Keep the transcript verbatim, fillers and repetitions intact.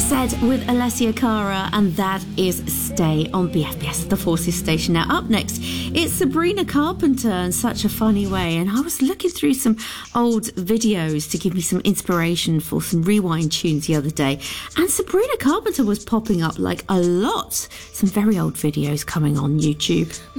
Said with Alessia Cara, and that is Stay on B F B S, the Forces station. Now, up next, it's Sabrina Carpenter in such a funny way. And I was looking through some old videos to give me some inspiration for some rewind tunes the other day. And Sabrina Carpenter was popping up like a lot. Some very old videos coming on YouTube.